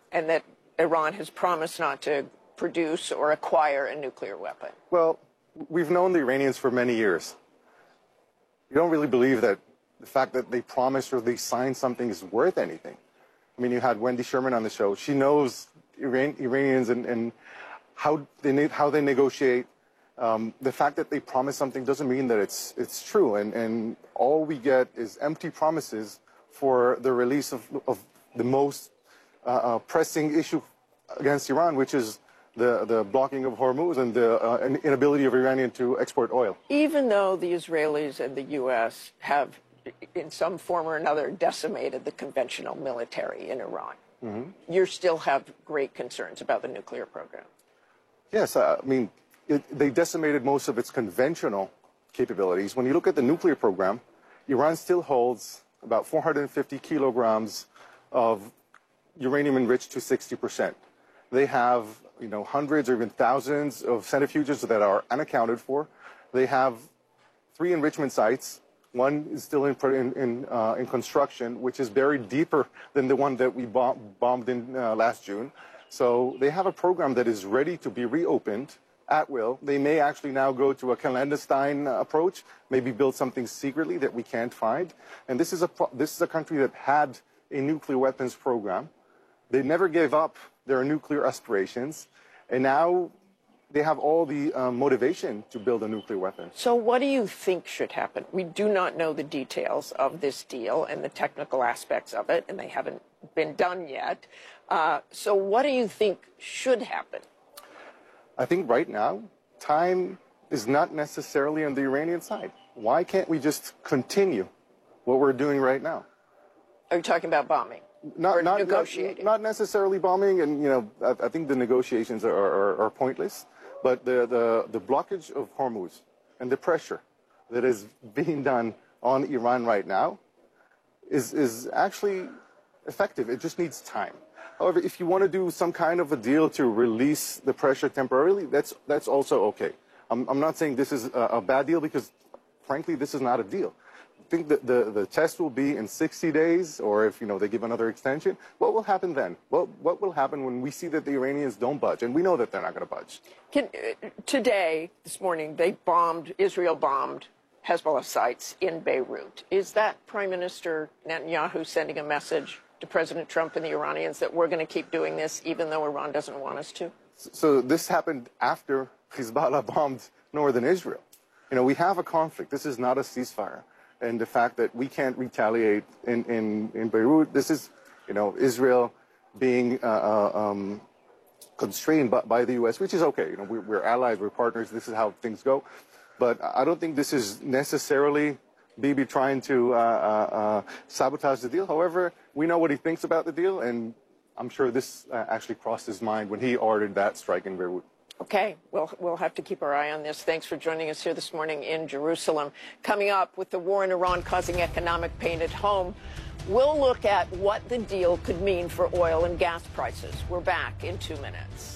and that Iran has promised not to produce or acquire a nuclear weapon? Well, we've known the Iranians for many years. You don't really believe that the fact that they promised or they signed something is worth anything. I mean, you had Wendy Sherman on the show. She knows Iranians and how they negotiate. The fact that they promise something doesn't mean that it's true. And all we get is empty promises for the release of the most pressing issue against Iran, which is the blocking of Hormuz and the inability of Iranian to export oil. Even though the Israelis and the U.S. have, in some form or another, decimated the conventional military in Iran, you still have great concerns about the nuclear program. Yes, I mean, they decimated most of its conventional capabilities. When you look at the nuclear program, Iran still holds about 450 kilograms of uranium enriched to 60%. They have, hundreds or even thousands of centrifuges that are unaccounted for. They have 3 enrichment sites. One is still in construction, which is buried deeper than the one that we bombed in last June. So they have a program that is ready to be reopened at will. They may actually now go to a clandestine approach, maybe build something secretly that we can't find. And this is a country that had a nuclear weapons program. They never gave up their nuclear aspirations, and now they have all the motivation to build a nuclear weapon. So what do you think should happen? We do not know the details of this deal and the technical aspects of it, and they haven't been done yet. So what do you think should happen? I think right now, time is not necessarily on the Iranian side. Why can't we just continue what we're doing right now? Are you talking about bombing? Not negotiating? Not necessarily bombing, and I think the negotiations are pointless. But the blockage of Hormuz and the pressure that is being done on Iran right now is actually effective. It just needs time. However, if you want to do some kind of a deal to release the pressure temporarily, that's also okay. I'm not saying this is a bad deal because, frankly, this is not a deal. I think that the test will be in 60 days, or if they give another extension. What will happen then? What will happen when we see that the Iranians don't budge, and we know that they're not going to budge? Today, this morning, Israel bombed Hezbollah sites in Beirut. Is that Prime Minister Netanyahu sending a message to President Trump and the Iranians that we're going to keep doing this even though Iran doesn't want us to? So this happened after Hezbollah bombed northern Israel. We have a conflict. This is not a ceasefire. And the fact that we can't retaliate in Beirut, this is, Israel being constrained by the U.S., which is okay. We're allies, we're partners. This is how things go. But I don't think this is necessarily Bibi trying to sabotage the deal. However, we know what he thinks about the deal, and I'm sure this actually crossed his mind when he ordered that strike in Beirut. Okay, well, we'll have to keep our eye on this. Thanks for joining us here this morning in Jerusalem. Coming up, with the war in Iran causing economic pain at home, we'll look at what the deal could mean for oil and gas prices. We're back in 2 minutes.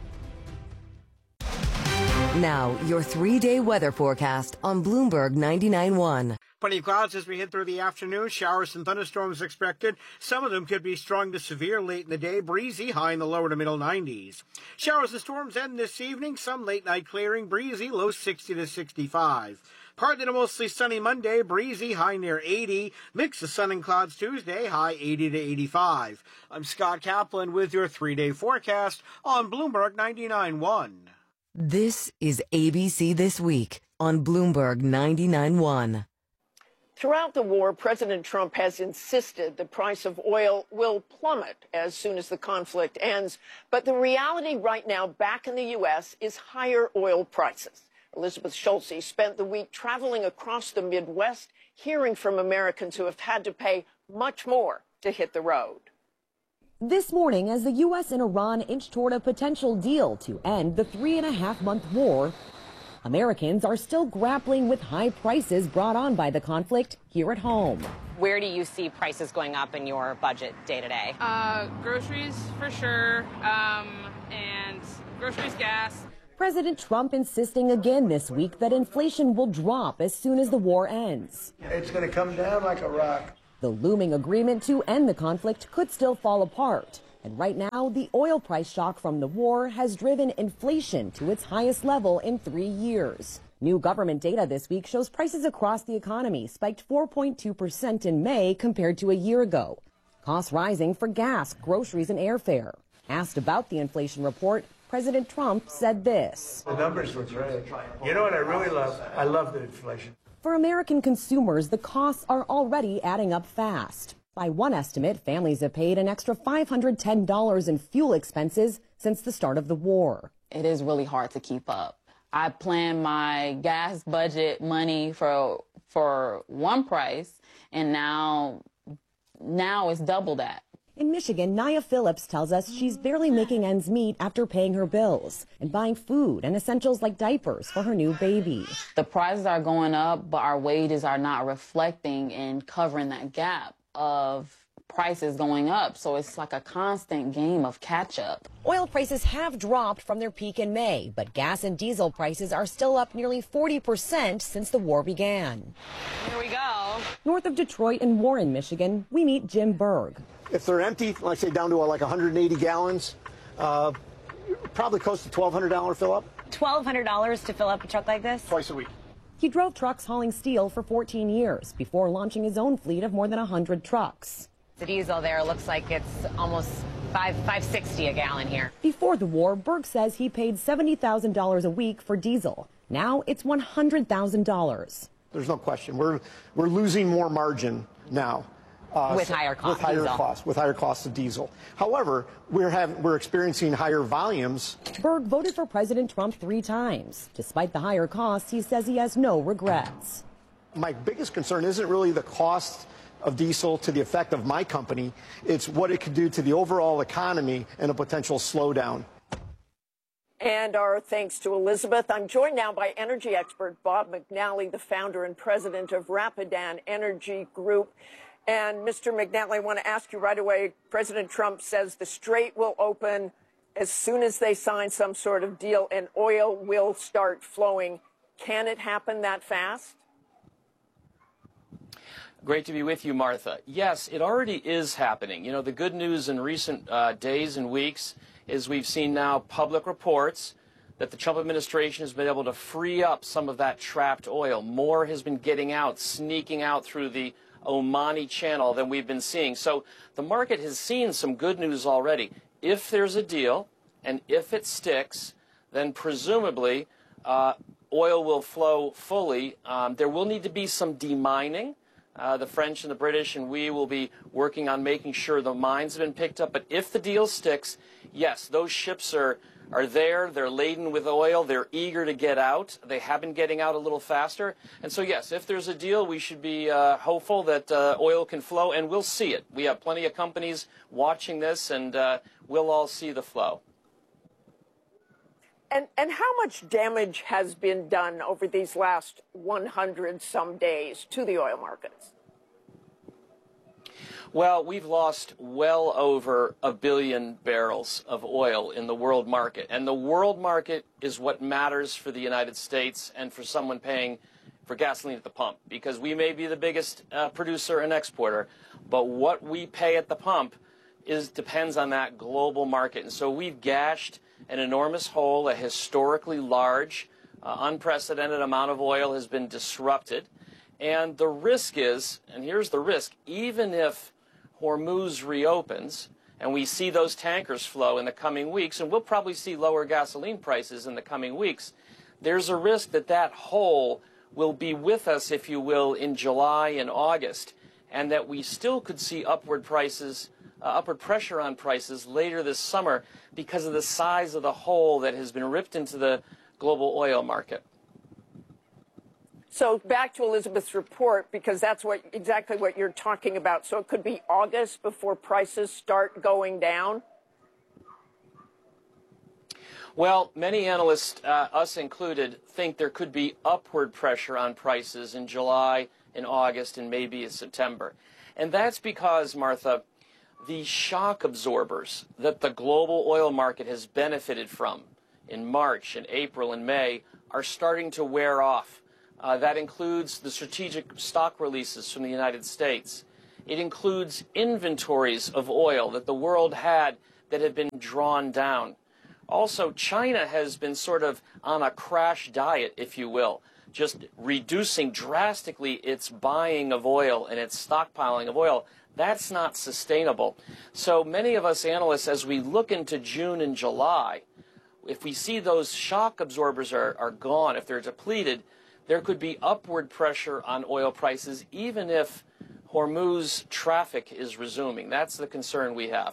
Now, your 3-day weather forecast on Bloomberg 99.1. Plenty of clouds as we head through the afternoon. Showers and thunderstorms expected. Some of them could be strong to severe late in the day. Breezy, high in the lower to middle 90s. Showers and storms end this evening. Some late night clearing. Breezy, low 60 to 65. Partly to mostly sunny Monday. Breezy, high near 80. Mix of sun and clouds Tuesday. High 80 to 85. I'm Scott Kaplan with your 3-day forecast on Bloomberg 99.1. This is ABC This Week on Bloomberg 99.1. Throughout the war, President Trump has insisted the price of oil will plummet as soon as the conflict ends. But the reality right now back in the U.S. is higher oil prices. Elizabeth Schulze spent the week traveling across the Midwest, hearing from Americans who have had to pay much more to hit the road. This morning, as the U.S. and Iran inch toward a potential deal to end the 3.5-month war, Americans are still grappling with high prices brought on by the conflict here at home. Where do you see prices going up in your budget day to day? Groceries for sure, and groceries, gas. President Trump insisting again this week that inflation will drop as soon as the war ends. It's going to come down like a rock. The looming agreement to end the conflict could still fall apart. And right now, the oil price shock from the war has driven inflation to its highest level in 3 years. New government data this week shows prices across the economy spiked 4.2% in May compared to a year ago. Costs rising for gas, groceries, and airfare. Asked about the inflation report, President Trump said this. The numbers look great. You know what I really love? I love the inflation. For American consumers, the costs are already adding up fast. By one estimate, families have paid an extra $510 in fuel expenses since the start of the war. It is really hard to keep up. I plan my gas budget money for one price, and now it's double that. In Michigan, Nia Phillips tells us she's barely making ends meet after paying her bills and buying food and essentials like diapers for her new baby. The prices are going up, but our wages are not reflecting and covering that gap of prices going up. So it's like a constant game of catch up. Oil prices have dropped from their peak in May, but gas and diesel prices are still up nearly 40% since the war began. Here we go. North of Detroit in Warren, Michigan, we meet Jim Berg. If they're empty, like say down to like 180 gallons, probably close to $1,200 fill up. $1,200 to fill up a truck like this? Twice a week. He drove trucks hauling steel for 14 years before launching his own fleet of more than 100 trucks. The diesel there looks like it's almost $5.60 a gallon here. Before the war, Berg says he paid $70,000 a week for diesel. Now it's $100,000. There's no question. We're losing more margin now. With higher costs. With higher costs of diesel. However, we're experiencing higher volumes. Berg voted for President Trump 3 times. Despite the higher costs, he says he has no regrets. My biggest concern isn't really the cost of diesel to the effect of my company. It's what it could do to the overall economy and a potential slowdown. And our thanks to Elizabeth. I'm joined now by energy expert Bob McNally, the founder and president of Rapidan Energy Group. And Mr. McNally, I want to ask you right away, President Trump says the Strait will open as soon as they sign some sort of deal and oil will start flowing. Can it happen that fast? Great to be with you, Martha. Yes, it already is happening. You know, the good news in recent days and weeks is we've seen now public reports that the Trump administration has been able to free up some of that trapped oil. More has been getting out, sneaking out through the Omani Channel than we've been seeing. So the market has seen some good news already. If there's a deal and if it sticks, then presumably oil will flow fully. There will need to be some demining. The French and the British and we will be working on making sure the mines have been picked up. But if the deal sticks, yes, those ships are there. They're laden with oil. They're eager to get out. They have been getting out a little faster. And so, yes, if there's a deal, we should be hopeful that oil can flow, and we'll see it. We have plenty of companies watching this, and we'll all see the flow. And how much damage has been done over these last 100-some days to the oil markets? Well, we've lost well over 1 billion barrels of oil in the world market. And the world market is what matters for the United States and for someone paying for gasoline at the pump. Because we may be the biggest producer and exporter, but what we pay at the pump depends on that global market. And so we've gashed an enormous hole. A historically large, unprecedented amount of oil has been disrupted. And the risk is, and here's the risk, even if Hormuz reopens and we see those tankers flow in the coming weeks, and we'll probably see lower gasoline prices in the coming weeks, there's a risk that that hole will be with us, if you will, in July and August, and that we still could see upward pressure on prices later this summer because of the size of the hole that has been ripped into the global oil market. So back to Elizabeth's report, because that's exactly what you're talking about. So it could be August before prices start going down? Well, many analysts, us included, think there could be upward pressure on prices in July, in August, and maybe in September. And that's because, Martha, the shock absorbers that the global oil market has benefited from in March and April and May are starting to wear off. That includes the strategic stock releases from the United States. It includes inventories of oil that the world had that have been drawn down. Also, China has been sort of on a crash diet, if you will, just reducing drastically its buying of oil and its stockpiling of oil. That's not sustainable. So many of us analysts, as we look into June and July, if we see those shock absorbers are gone, if they're depleted, there could be upward pressure on oil prices, even if Hormuz traffic is resuming. That's the concern we have.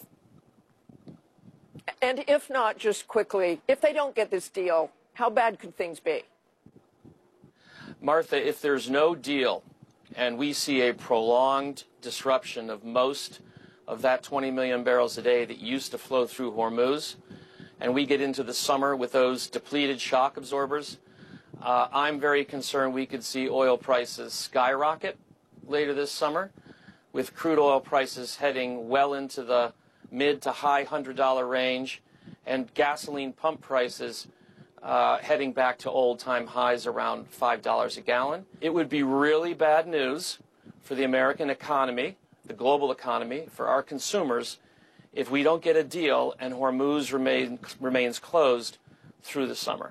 And if not, just quickly, if they don't get this deal, how bad could things be? Martha, if there's no deal and we see a prolonged disruption of most of that 20 million barrels a day that used to flow through Hormuz, and we get into the summer with those depleted shock absorbers, I'm very concerned we could see oil prices skyrocket later this summer, with crude oil prices heading well into the mid to high $100 range, and gasoline pump prices heading back to old-time highs around $5 a gallon. It would be really bad news for the American economy, the global economy, for our consumers, if we don't get a deal and Hormuz remains closed through the summer.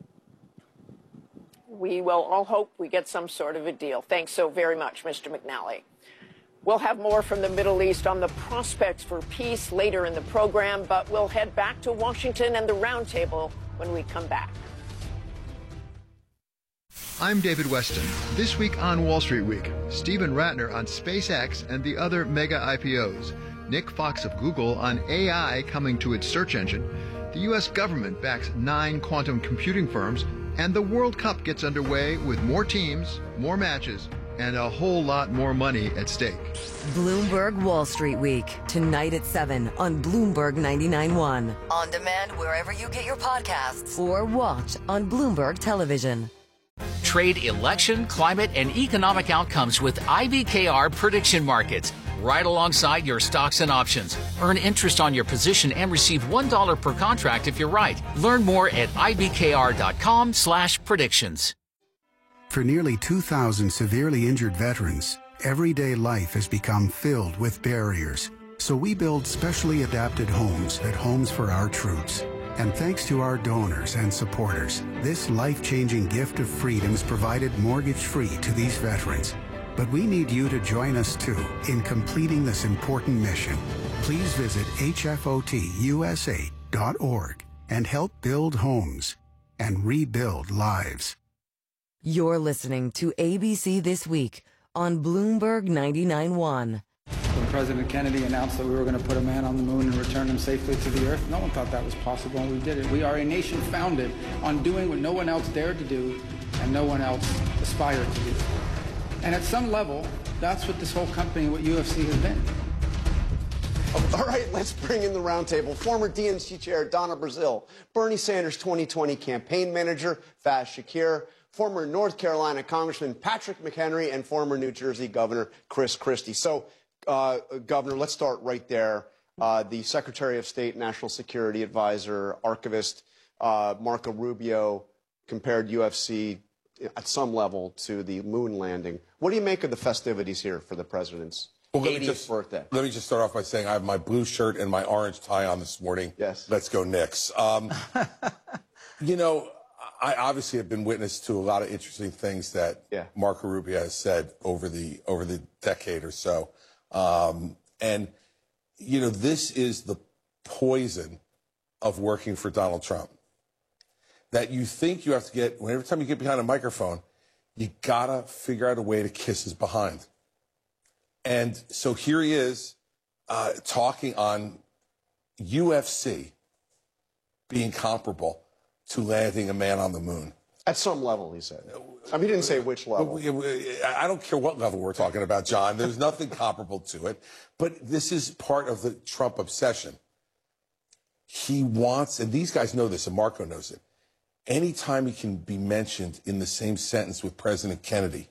We will all hope we get some sort of a deal. Thanks so very much, Mr. McNally. We'll have more from the Middle East on the prospects for peace later in the program, but we'll head back to Washington and the roundtable when we come back. I'm David Weston. This week on Wall Street Week, Stephen Ratner on SpaceX and the other mega IPOs, Nick Fox of Google on AI coming to its search engine, the U.S. government backs 9 quantum computing firms, and the World Cup gets underway with more teams, more matches, and a whole lot more money at stake. Bloomberg Wall Street Week, tonight at 7 on Bloomberg 99.1. On demand wherever you get your podcasts. Or watch on Bloomberg Television. Trade election, climate, and economic outcomes with IBKR Prediction Markets. Right alongside your stocks and options. Earn interest on your position and receive $1 per contract if you're right. Learn more at ibkr.com/predictions. For nearly 2,000 severely injured veterans, everyday life has become filled with barriers. So we build specially adapted homes at Homes for Our Troops. And thanks to our donors and supporters, this life-changing gift of freedom is provided mortgage-free to these veterans. But we need you to join us, too, in completing this important mission. Please visit hfotusa.org and help build homes and rebuild lives. You're listening to ABC This Week on Bloomberg 99.1. When President Kennedy announced that we were going to put a man on the moon and return him safely to the earth, no one thought that was possible, and we did it. We are a nation founded on doing what no one else dared to do and no one else aspired to do. And at some level, that's what this whole company, what UFC has been. All right, let's bring in the roundtable. Former DNC Chair Donna Brazile, Bernie Sanders' 2020 campaign manager, Faz Shakir, former North Carolina Congressman Patrick McHenry, and former New Jersey Governor Chris Christie. So, Governor, let's start right there. The Secretary of State, National Security Advisor, archivist Marco Rubio compared UFC at some level to the moon landing. What do you make of the festivities here for the president's 80th birthday? Let me just start off by saying I have my blue shirt and my orange tie on this morning. Yes. Let's go Knicks. You know, I obviously have been witness to a lot of interesting things that Marco Rubio has said over the decade or so. And, you know, this is the poison of working for Donald Trump. That you think you have to get, every time you get behind a microphone, you gotta figure out a way to kiss his behind. And so here he is talking on UFC being comparable to landing a man on the moon. At some level, he said. I mean, he didn't say which level. I don't care what level we're talking about, John. There's nothing comparable to it. But this is part of the Trump obsession. He wants, and these guys know this, and Marco knows it, anytime he can be mentioned in the same sentence with President Kennedy,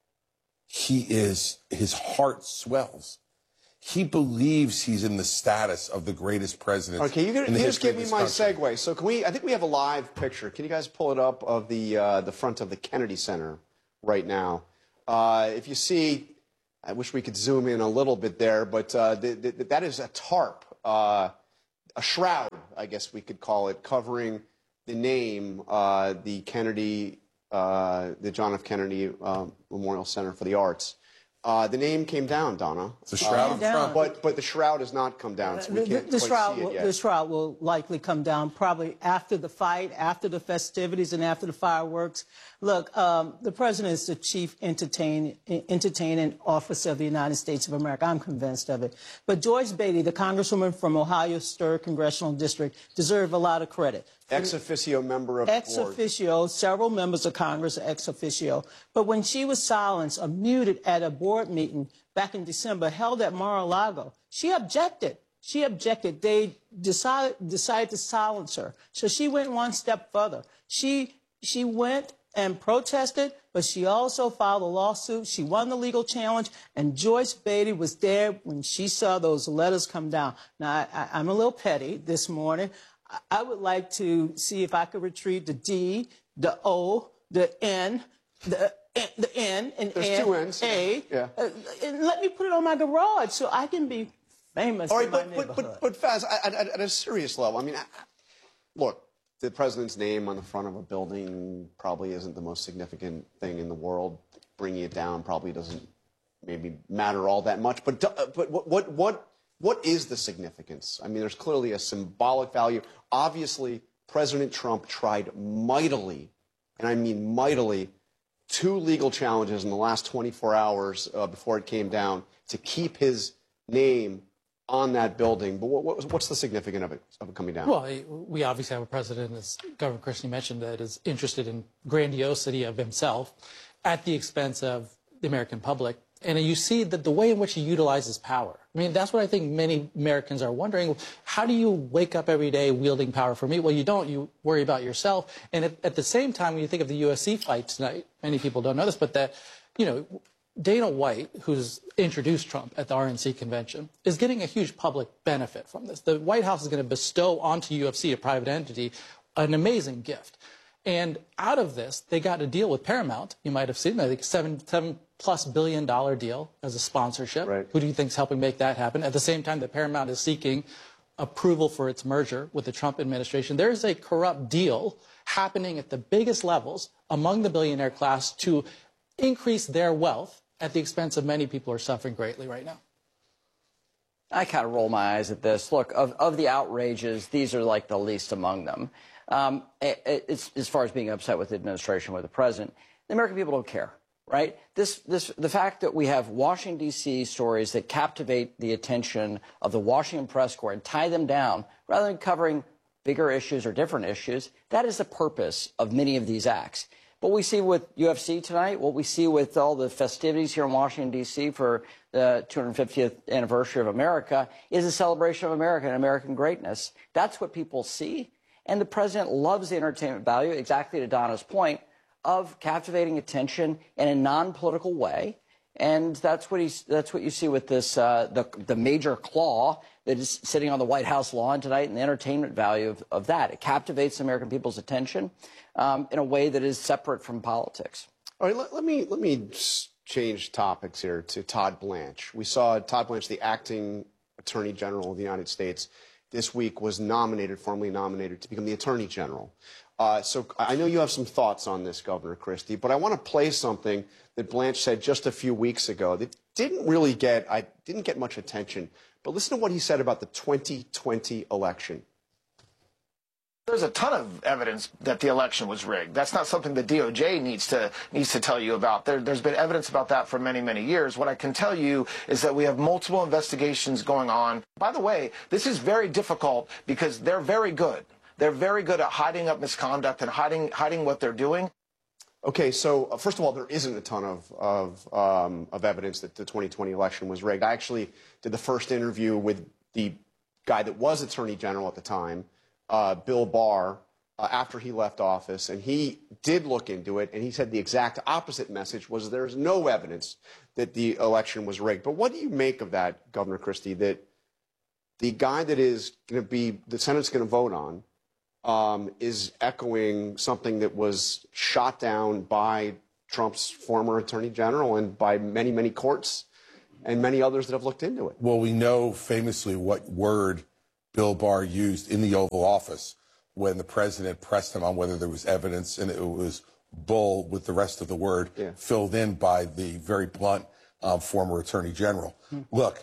his heart swells. He believes he's in the status of the greatest president. Okay, you just give me my segue. So can we? I think we have a live picture. Can you guys pull it up of the front of the Kennedy Center right now? If you see I wish we could zoom in a little bit there, but that is a tarp, a shroud, I guess we could call it, covering the name, the Kennedy, the John F. Kennedy Memorial Center for the Arts. The name came down, Donna. The shroud, but the shroud has not come down. So we can't quite see it yet. The shroud will likely come down probably after the fight, after the festivities, and after the fireworks. Look, the president is the chief entertaining officer of the United States of America. I'm convinced of it. But Joyce Beatty, the congresswoman from Ohio's 3rd Congressional District, deserves a lot of credit. Ex officio member of the board. Ex officio, several members of Congress are ex officio. But when she was silenced or muted at a board meeting back in December held at Mar-a-Lago, she objected. She objected. They decided to silence her. So she went one step further. She went and protested, but she also filed a lawsuit. She won the legal challenge, and Joyce Beatty was there when she saw those letters come down. Now, I'm a little petty this morning. I would like to see if I could retrieve the D, the O, the N, the N, and There's two N's. A. Yeah. And let me put it on my garage so I can be famous in my neighborhood. But Faz, at a serious level, I mean, look, the president's name on the front of a building probably isn't the most significant thing in the world. Bringing it down probably doesn't maybe matter all that much. But what is the significance? I mean, there's clearly a symbolic value. Obviously, President Trump tried mightily, and I mean mightily, 2 legal challenges in the last 24 hours before it came down to keep his name on that building. But what's the significance of it coming down? Well, we obviously have a president, as Governor Christie mentioned, that is interested in grandiosity of himself at the expense of the American public. And you see that the way in which he utilizes power. I mean, that's what I think many Americans are wondering. How do you wake up every day wielding power for me? Well, you don't. You worry about yourself. And at the same time, when you think of the UFC fight tonight, many people don't know this, but that, you know, Dana White, who's introduced Trump at the RNC convention, is getting a huge public benefit from this. The White House is going to bestow onto UFC, a private entity, an amazing gift. And out of this, they got a deal with Paramount. You might have seen, I think, $7+ billion deal as a sponsorship. Right. Who do you think is helping make that happen? At the same time that Paramount is seeking approval for its merger with the Trump administration, there is a corrupt deal happening at the biggest levels among the billionaire class to increase their wealth at the expense of many people who are suffering greatly right now. I kind of roll my eyes at this. Look, of the outrages, these are like the least among them. As far as being upset with the administration, with the president, the American people don't care, right? The fact that we have Washington, D.C. stories that captivate the attention of the Washington press corps and tie them down rather than covering bigger issues or different issues, that is the purpose of many of these acts. What we see with UFC tonight, what we see with all the festivities here in Washington, D.C. for the 250th anniversary of America is a celebration of America and American greatness. That's what people see. And the president loves the entertainment value, exactly to Donna's point, of captivating attention in a non-political way. And that's what you see with this, the major claw that is sitting on the White House lawn tonight, and the entertainment value of that. It captivates American people's attention in a way that is separate from politics. All right, let me change topics here to Todd Blanche. We saw Todd Blanche, the acting Attorney General of the United States, this week was formally nominated to become the Attorney General. So I know you have some thoughts on this, Governor Christie, but I want to play something that Blanche said just a few weeks ago that didn't get much attention. But listen to what he said about the 2020 election. There's a ton of evidence that the election was rigged. That's not something the DOJ needs to tell you about. There's been evidence about that for many, many years. What I can tell you is that we have multiple investigations going on. By the way, this is very difficult because they're very good. They're very good at hiding up misconduct and hiding what they're doing. Okay, so first of all, there isn't a ton of evidence that the 2020 election was rigged. I actually did the first interview with the guy that was Attorney General at the time, Bill Barr, after he left office, and he did look into it, and he said the exact opposite message was there's no evidence that the election was rigged. But what do you make of that, Governor Christie, that the guy that is going to be, the Senate's going to vote on, is echoing something that was shot down by Trump's former Attorney General and by many, many courts and many others that have looked into it. Well, we know famously what word Bill Barr used in the Oval Office when the president pressed him on whether there was evidence, and it was bull, with the rest of the word filled in by the very blunt former Attorney General. Look,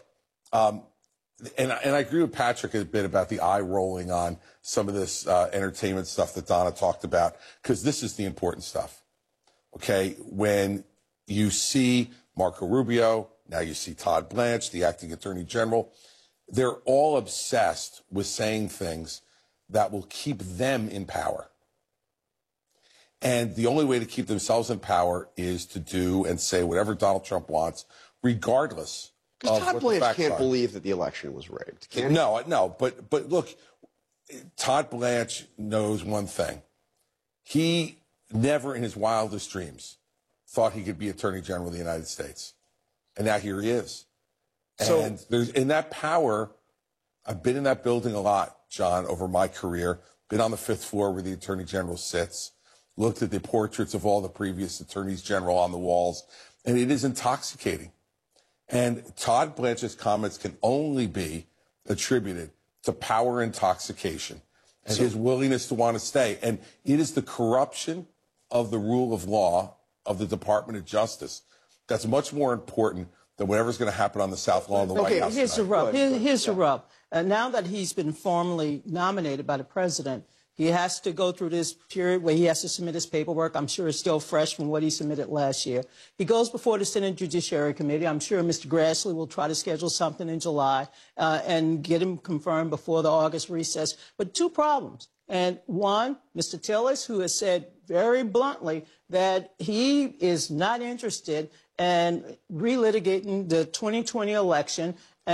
and I agree with Patrick a bit about the eye rolling on some of this entertainment stuff that Donna talked about, because this is the important stuff. Okay, when you see Marco Rubio, now you see Todd Blanche, the acting Attorney General, they're all obsessed with saying things that will keep them in power. And the only way to keep themselves in power is to do and say whatever Donald Trump wants, regardless. Because Todd Blanche can't believe that the election was rigged. Can he? No. But look, Todd Blanche knows one thing. He never in his wildest dreams thought he could be Attorney General of the United States. And now here he is. And there's in that power, I've been in that building a lot, John, over my career, been on the 5th floor where the Attorney General sits, looked at the portraits of all the previous Attorneys General on the walls, and it is intoxicating. And Todd Blanche's comments can only be attributed to power intoxication and his willingness to want to stay. And it is the corruption of the rule of law of the Department of Justice that's much more important than whatever's going to happen on the South Lawn of the White House. Here's the rub. Here's the rub. Now that he's been formally nominated by the president, he has to go through this period where he has to submit his paperwork. I'm sure it's still fresh from what he submitted last year. He goes before the Senate Judiciary Committee. I'm sure Mr. Grassley will try to schedule something in July and get him confirmed before the August recess. But two problems. And one, Mr. Tillis, who has said very bluntly that he is not interested in relitigating the 2020 election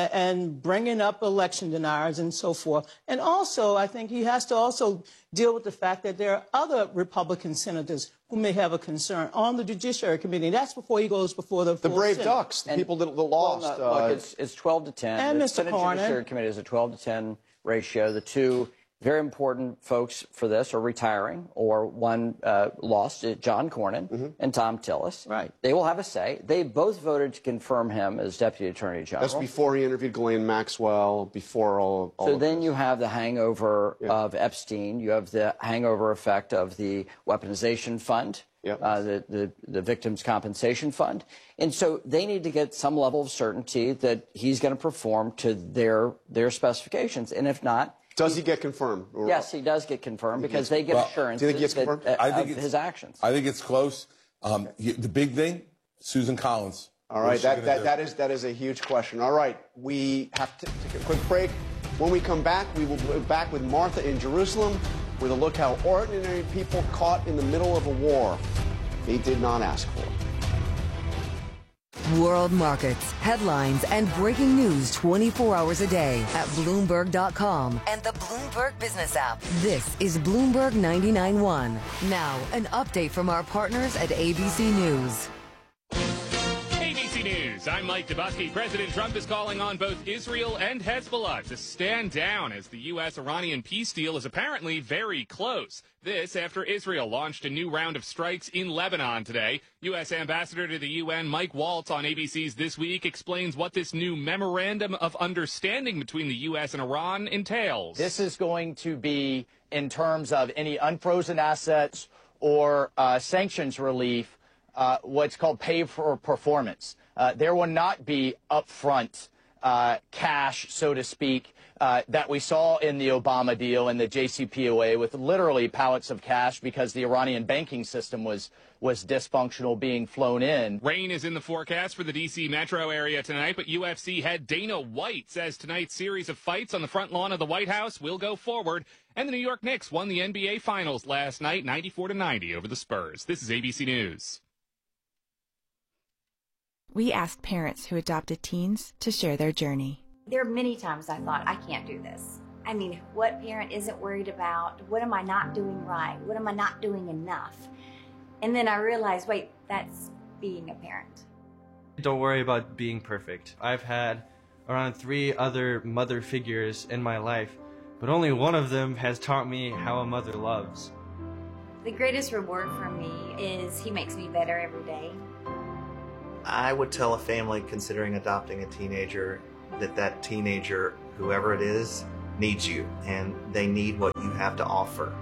and bringing up election deniers and so forth. And also, I think he has to also deal with the fact that there are other Republican senators who may have a concern on the Judiciary Committee. That's before he goes before the Brave Senate. Ducks, the people that lost. Look, it's 12 to 10. And the Mr. Senate Cornyn. Judiciary Committee is a 12 to 10 ratio. The two very important folks for this are retiring, or one lost, John Cornyn and Tom Tillis. Right. They will have a say. They both voted to confirm him as Deputy Attorney General. That's before he interviewed Ghislaine Maxwell, before all So of then this. you have the hangover of Epstein. You have the hangover effect of the weaponization fund, the Victims' Compensation Fund. And so they need to get some level of certainty that he's going to perform to their specifications. And if not, does he get confirmed? Yes, he does get confirmed because they get assurance do you think he gets confirmed? of his actions. I think it's close. The big thing, Susan Collins. All right, that is a huge question. All right, we have to take a quick break. When we come back, we will be back with Martha in Jerusalem with a look how ordinary people caught in the middle of a war they did not ask for. World markets, headlines, and breaking news 24 hours a day at Bloomberg.com and the Bloomberg Business app. This is Bloomberg 99.1. Now, an update from our partners at ABC News. ABC News, I'm Mike Dubusky. President Trump is calling on both Israel and Hezbollah to stand down as the U.S.-Iranian peace deal is apparently very close. This after Israel launched a new round of strikes in Lebanon today. U.S. Ambassador to the UN Mike Waltz on ABC's This Week explains what this new memorandum of understanding between the U.S. and Iran entails. This is going to be, in terms of any unfrozen assets or sanctions relief, what's called pay for performance. There will not be upfront cash, so to speak, that we saw in the Obama deal and the JCPOA with literally pallets of cash because the Iranian banking system was dysfunctional being flown in. Rain is in the forecast for the D.C. metro area tonight, but UFC head Dana White says tonight's series of fights on the front lawn of the White House will go forward. And the New York Knicks won the NBA Finals last night, 94-90 over the Spurs. This is ABC News. We asked parents who adopted teens to share their journey. There are many times I thought, I can't do this. I mean, what parent isn't worried about, what am I not doing right? What am I not doing enough? And then I realized, wait, that's being a parent. Don't worry about being perfect. I've had around 3 other mother figures in my life, but only one of them has taught me how a mother loves. The greatest reward for me is he makes me better every day. I would tell a family considering adopting a teenager that that teenager, whoever it is, needs you, and they need what you have to offer.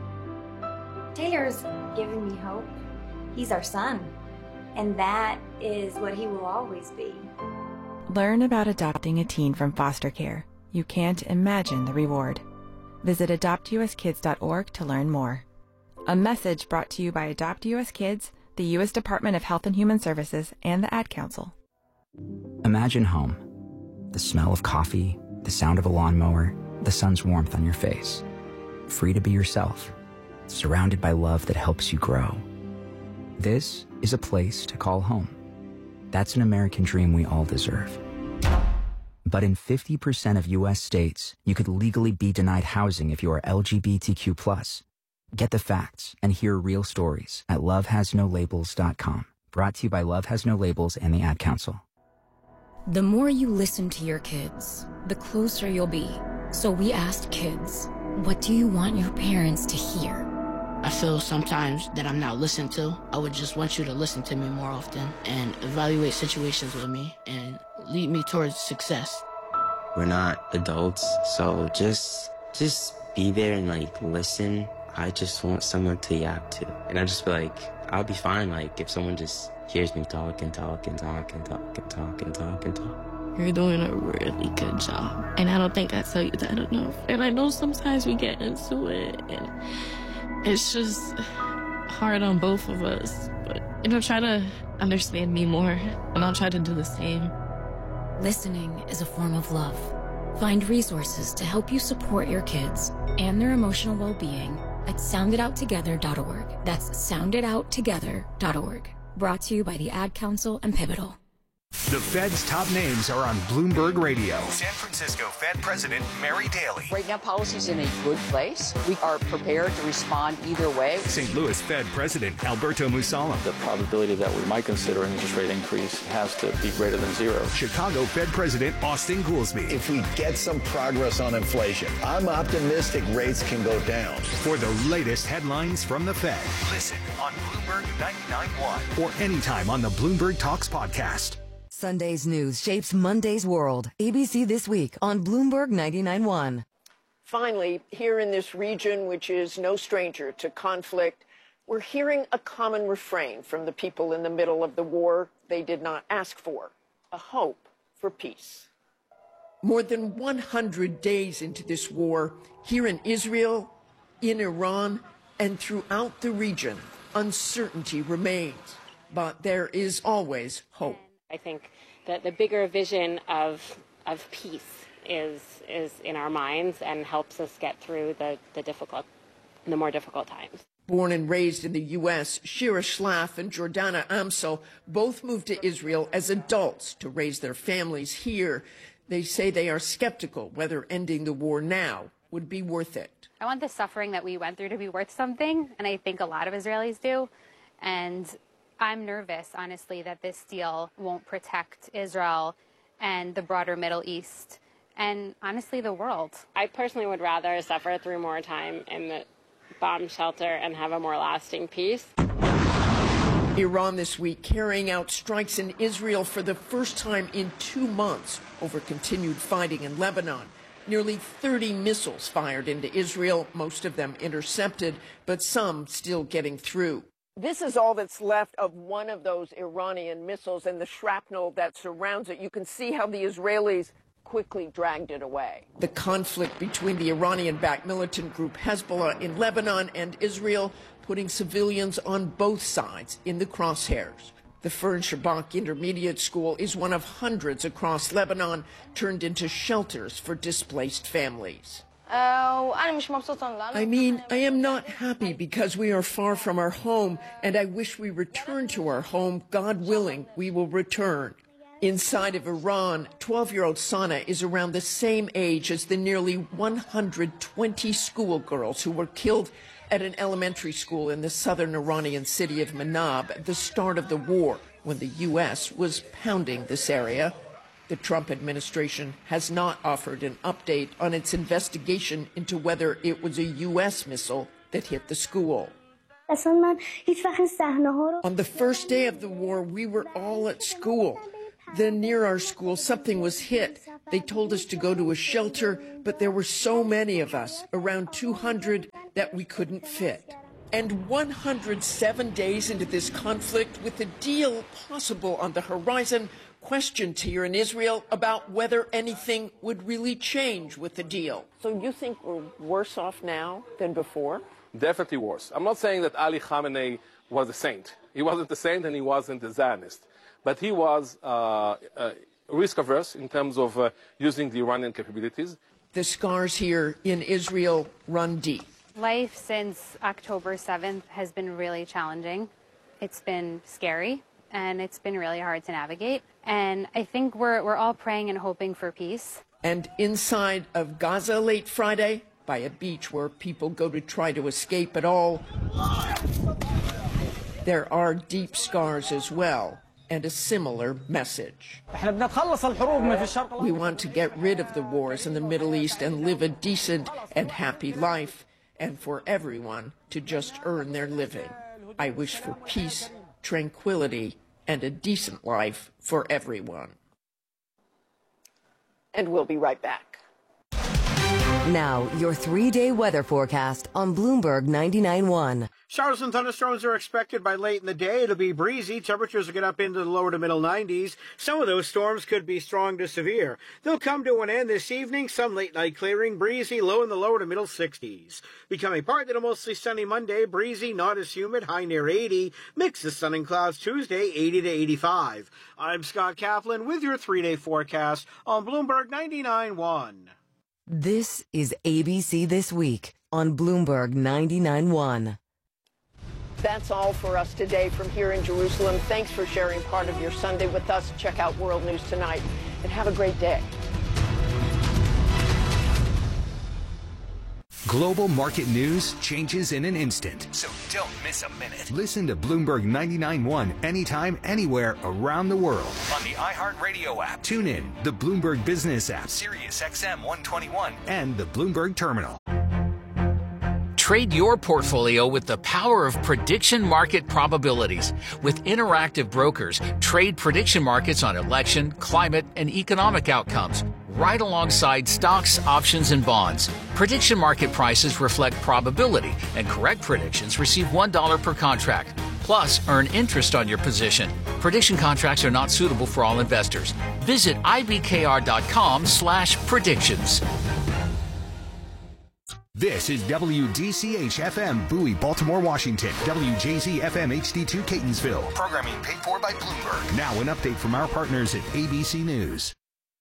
Taylor's given me hope. He's our son, and that is what he will always be. Learn about adopting a teen from foster care. You can't imagine the reward. Visit adoptuskids.org to learn more. A message brought to you by Adopt US Kids, the U.S. Department of Health and Human Services, and the Ad Council. Imagine home. The smell of coffee, the sound of a lawnmower, the sun's warmth on your face. Free to be yourself, surrounded by love that helps you grow. This is a place to call home. That's an American dream we all deserve. But in 50% of U.S. states, you could legally be denied housing if you are LGBTQ+. Get the facts and hear real stories at lovehasnolabels.com. Brought to you by Love Has No Labels and the Ad Council. The more you listen to your kids, the closer you'll be. So we asked kids, what do you want your parents to hear? I feel sometimes that I'm not listened to. I would just want you to listen to me more often and evaluate situations with me and lead me towards success. We're not adults, so just be there and listen. I just want someone to yap to. And I just feel like I'll be fine if someone just hears me talk and talk and talk and talk and talk and talk and talk. You're doing a really good job. And I don't think I tell you that enough. And I know sometimes we get into it and it's just hard on both of us. But try to understand me more and I'll try to do the same. Listening is a form of love. Find resources to help you support your kids and their emotional well-being at sounditouttogether.org. That's sounditouttogether.org. Brought to you by the Ad Council and Pivotal. The Fed's top names are on Bloomberg Radio. San Francisco Fed President Mary Daly. Right now, policy's in a good place. We are prepared to respond either way. St. Louis Fed President Alberto Mussolem. The probability that we might consider an interest rate increase has to be greater than zero. Chicago Fed President Austin Goolsbee. If we get some progress on inflation, I'm optimistic rates can go down. For the latest headlines from the Fed, listen on Bloomberg 99.1 or anytime on the Bloomberg Talks podcast. Sunday's news shapes Monday's world. ABC This Week on Bloomberg 99.1. Finally, here in this region, which is no stranger to conflict, we're hearing a common refrain from the people in the middle of the war they did not ask for, a hope for peace. More than 100 days into this war, here in Israel, in Iran, and throughout the region, uncertainty remains. But there is always hope. I think that the bigger vision of peace is in our minds and helps us get through the more difficult times. Born and raised in the U.S., Shira Schlaf and Jordana Amsel both moved to Israel as adults to raise their families here. They say they are skeptical whether ending the war now would be worth it. I want the suffering that we went through to be worth something, and I think a lot of Israelis do. And I'm nervous, honestly, that this deal won't protect Israel and the broader Middle East and, honestly, the world. I personally would rather suffer through more time in the bomb shelter and have a more lasting peace. Iran this week carrying out strikes in Israel for the first time in 2 months over continued fighting in Lebanon. Nearly 30 missiles fired into Israel, most of them intercepted, but some still getting through. This is all that's left of one of those Iranian missiles and the shrapnel that surrounds it. You can see how the Israelis quickly dragged it away. The conflict between the Iranian-backed militant group Hezbollah in Lebanon and Israel putting civilians on both sides in the crosshairs. The Fern Shabak Intermediate School is one of hundreds across Lebanon turned into shelters for displaced families. I mean, I am not happy because we are far from our home, and I wish we returned to our home. God willing, we will return. Inside of Iran, 12-year-old Sana is around the same age as the nearly 120 schoolgirls who were killed at an elementary school in the southern Iranian city of Manab at the start of the war, when the U.S. was pounding this area. The Trump administration has not offered an update on its investigation into whether it was a U.S. missile that hit the school. On the first day of the war, we were all at school. Then near our school, something was hit. They told us to go to a shelter, but there were so many of us, around 200, that we couldn't fit. And 107 days into this conflict, with a deal possible on the horizon, questions here in Israel about whether anything would really change with the deal. So you think we're worse off now than before? Definitely worse. I'm not saying that Ali Khamenei was a saint. He wasn't a saint and he wasn't a Zionist. But he was risk-averse in terms of using the Iranian capabilities. The scars here in Israel run deep. Life since October 7th has been really challenging. It's been scary, and it's been really hard to navigate. And I think we're all praying and hoping for peace. And inside of Gaza late Friday, by a beach where people go to try to escape at all, there are deep scars as well, and a similar message. We want to get rid of the wars in the Middle East and live a decent and happy life, and for everyone to just earn their living. I wish for peace, tranquility, and a decent life for everyone. And we'll be right back. Now, your 3-day weather forecast on Bloomberg 99.1. Showers and thunderstorms are expected by late in the day. It'll be breezy. Temperatures will get up into the lower to middle 90s. Some of those storms could be strong to severe. They'll come to an end this evening. Some late night clearing, breezy, low in the lower to middle 60s. Becoming partly to mostly sunny Monday, breezy, not as humid, high near 80. Mix of sun and clouds Tuesday, 80 to 85. I'm Scott Kaplan with your 3-day forecast on Bloomberg 99.1. This is ABC This Week on Bloomberg 99.1. That's all for us today from here in Jerusalem. Thanks for sharing part of your Sunday with us. Check out World News Tonight and have a great day. Global market news changes in an instant. So don't miss a minute. Listen to Bloomberg 99.1 anytime, anywhere around the world. On the iHeartRadio app. Tune in, the Bloomberg Business app, Sirius XM 121, and the Bloomberg Terminal. Trade your portfolio with the power of prediction market probabilities. With Interactive Brokers, trade prediction markets on election, climate, and economic outcomes, right alongside stocks, options, and bonds. Prediction market prices reflect probability, and correct predictions receive $1 per contract. Plus, earn interest on your position. Prediction contracts are not suitable for all investors. Visit ibkr.com/predictions. This is WDCH-FM, Bowie, Baltimore, Washington. WJZ-FM HD2, Catonsville. Programming paid for by Bloomberg. Now an update from our partners at ABC News.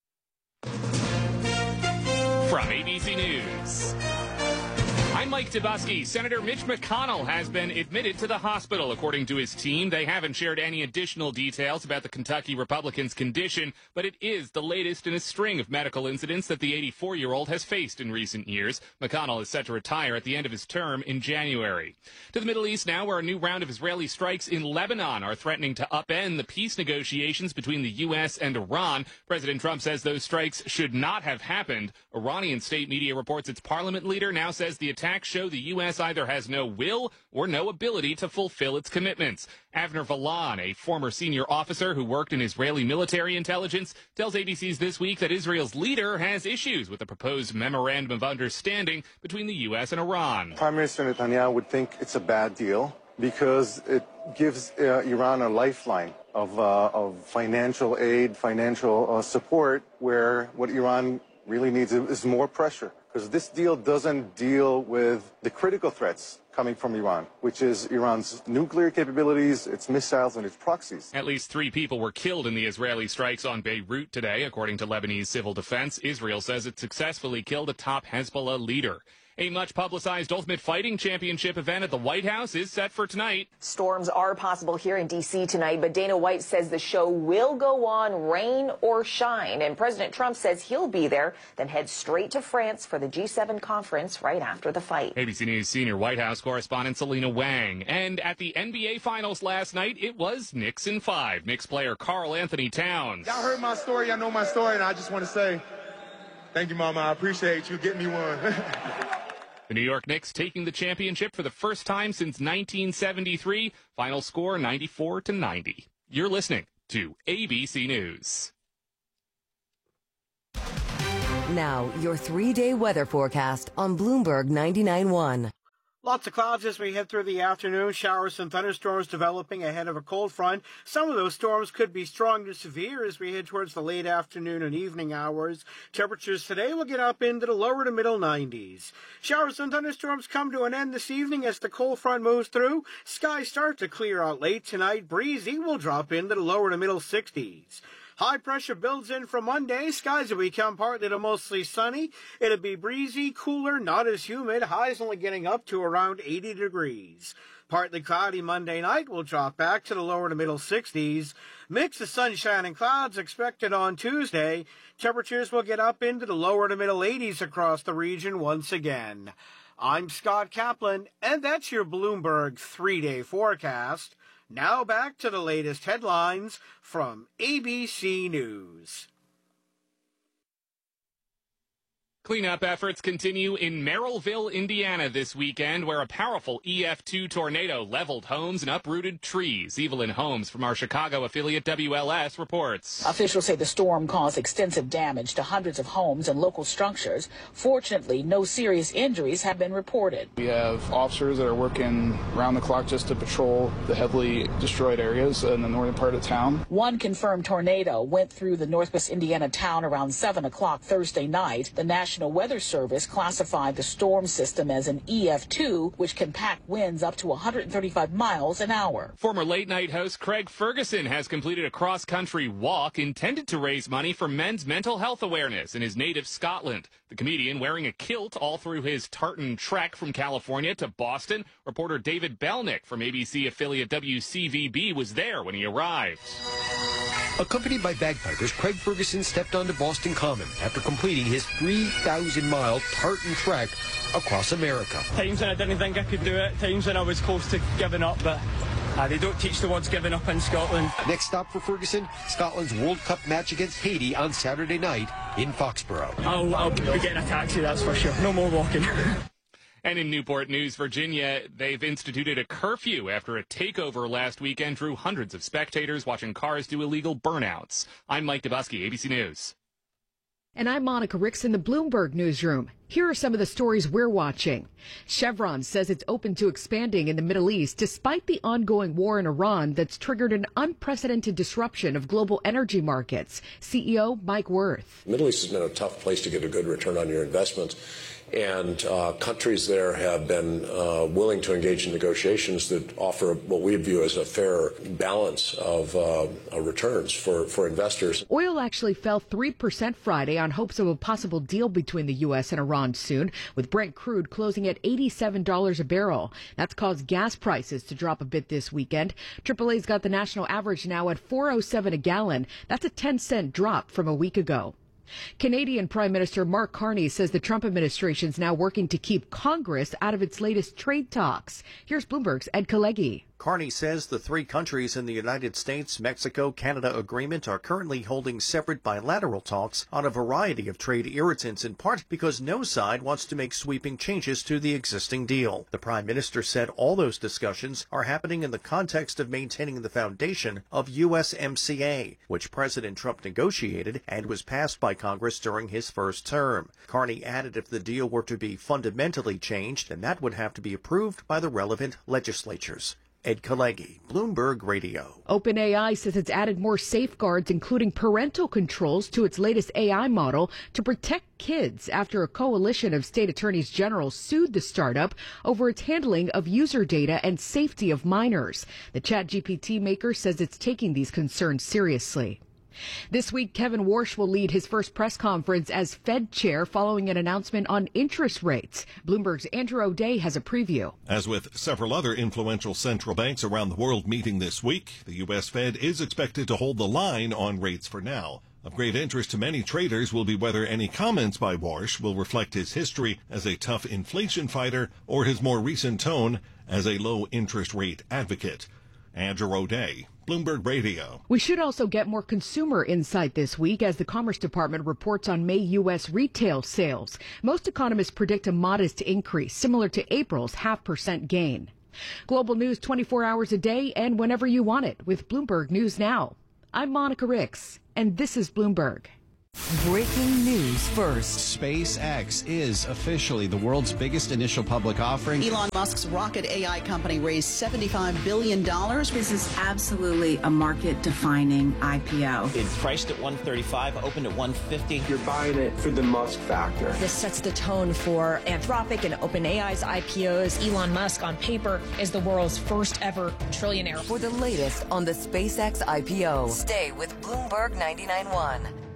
From ABC News, I'm Mike Tabusky. Senator Mitch McConnell has been admitted to the hospital. According to his team, they haven't shared any additional details about the Kentucky Republican's condition, but it is the latest in a string of medical incidents that the 84-year-old has faced in recent years. McConnell is set to retire at the end of his term in January. To the Middle East now, where a new round of Israeli strikes in Lebanon are threatening to upend the peace negotiations between the U.S. and Iran. President Trump says those strikes should not have happened. Iranian state media reports its parliament leader now says the attacks show the U.S. either has no will or no ability to fulfill its commitments. Avner Valan, a former senior officer who worked in Israeli military intelligence, tells ABC's This Week that Israel's leader has issues with the proposed memorandum of understanding between the U.S. and Iran. Prime Minister Netanyahu would think it's a bad deal because it gives Iran a lifeline of financial aid, financial support, where what Iran really needs is more pressure. Because this deal doesn't deal with the critical threats coming from Iran, which is Iran's nuclear capabilities, its missiles, and its proxies. At least 3 people were killed in the Israeli strikes on Beirut today, according to Lebanese civil defense. Israel says it successfully killed a top Hezbollah leader. A much-publicized Ultimate Fighting Championship event at the White House is set for tonight. Storms are possible here in D.C. tonight, but Dana White says the show will go on, rain or shine. And President Trump says he'll be there, then head straight to France for the G7 conference right after the fight. ABC News senior White House correspondent Selena Wang. And at the NBA Finals last night, it was Knicks in 5. Knicks player Karl Anthony Towns. Y'all heard my story, y'all know my story, and I just want to say thank you, Mama. I appreciate you getting me one. The New York Knicks taking the championship for the first time since 1973. Final score 94-90. You're listening to ABC News. Now, your 3-day weather forecast on Bloomberg 99.1. Lots of clouds as we head through the afternoon. Showers and thunderstorms developing ahead of a cold front. Some of those storms could be strong to severe as we head towards the late afternoon and evening hours. Temperatures today will get up into the lower to middle 90s. Showers and thunderstorms come to an end this evening as the cold front moves through. Skies start to clear out late tonight. Breezy will drop into the lower to middle 60s. High pressure builds in for Monday. Skies will become partly to mostly sunny. It'll be breezy, cooler, not as humid. Highs only getting up to around 80 degrees. Partly cloudy Monday night will drop back to the lower to middle 60s. Mix of sunshine and clouds expected on Tuesday. Temperatures will get up into the lower to middle 80s across the region once again. I'm Scott Kaplan, and that's your Bloomberg 3-day forecast. Now back to the latest headlines from ABC News. Cleanup efforts continue in Merrillville, Indiana this weekend, where a powerful EF2 tornado leveled homes and uprooted trees. Evelyn Holmes from our Chicago affiliate WLS reports. Officials say the storm caused extensive damage to hundreds of homes and local structures. Fortunately, no serious injuries have been reported. We have officers that are working round the clock just to patrol the heavily destroyed areas in the northern part of town. One confirmed tornado went through the northwest Indiana town around 7 o'clock Thursday night. The National Weather Service classified the storm system as an EF2, which can pack winds up to 135 miles an hour. Former late-night host Craig Ferguson has completed a cross-country walk intended to raise money for men's mental health awareness in his native Scotland. The comedian wearing a kilt all through his tartan trek from California to Boston. Reporter David Belnick from ABC affiliate WCVB was there when he arrived. Accompanied by bagpipers, Craig Ferguson stepped onto Boston Common after completing his 3,000-mile tartan trek across America. Times when I didn't think I could do it, times when I was close to giving up, but they don't teach the words giving up in Scotland. Next stop for Ferguson, Scotland's World Cup match against Haiti on Saturday night in Foxborough. I'll be getting a taxi, that's for sure. No more walking. And in Newport News, Virginia, they've instituted a curfew after a takeover last weekend drew hundreds of spectators watching cars do illegal burnouts. I'm Mike Dubusky, ABC News. And I'm Monica Ricks in the Bloomberg Newsroom. Here are some of the stories we're watching. Chevron says it's open to expanding in the Middle East despite the ongoing war in Iran that's triggered an unprecedented disruption of global energy markets. CEO Mike Wirth. The Middle East has been a tough place to get a good return on your investment. And countries there have been willing to engage in negotiations that offer what we view as a fair balance of returns for investors. Oil actually fell 3% Friday on hopes of a possible deal between the U.S. and Iran soon, with Brent crude closing at $87 a barrel. That's caused gas prices to drop a bit this weekend. AAA's got the national average now at $4.07 a gallon. That's a 10-cent drop from a week ago. Canadian Prime Minister Mark Carney says the Trump administration is now working to keep Congress out of its latest trade talks. Here's Bloomberg's Ed Kalegi. Carney says the three countries in the United States, Mexico, Canada agreement are currently holding separate bilateral talks on a variety of trade irritants, in part because no side wants to make sweeping changes to the existing deal. The Prime Minister said all those discussions are happening in the context of maintaining the foundation of USMCA, which President Trump negotiated and was passed by Congress during his first term. Carney added if the deal were to be fundamentally changed, then that would have to be approved by the relevant legislatures. Ed Kalegi, Bloomberg Radio. OpenAI says it's added more safeguards, including parental controls, to its latest AI model to protect kids after a coalition of state attorneys general sued the startup over its handling of user data and safety of minors. The ChatGPT maker says it's taking these concerns seriously. This week, Kevin Warsh will lead his first press conference as Fed chair following an announcement on interest rates. Bloomberg's Andrew O'Day has a preview. As with several other influential central banks around the world meeting this week, the U.S. Fed is expected to hold the line on rates for now. Of great interest to many traders will be whether any comments by Warsh will reflect his history as a tough inflation fighter or his more recent tone as a low interest rate advocate. Andrew O'Day, Bloomberg Radio. We should also get more consumer insight this week as the Commerce Department reports on May U.S. retail sales. Most economists predict a modest increase, similar to April's 0.5% gain. Global news 24 hours a day and whenever you want it with Bloomberg News Now. I'm Monica Ricks, and this is Bloomberg. Breaking news first. SpaceX is officially the world's biggest initial public offering. Elon Musk's rocket AI company raised $75 billion. This is absolutely a market-defining IPO. It's priced at $135, opened at $150. You're buying it for the Musk factor. This sets the tone for Anthropic and OpenAI's IPOs. Elon Musk, on paper, is the world's first ever trillionaire. For the latest on the SpaceX IPO, stay with Bloomberg 99.1.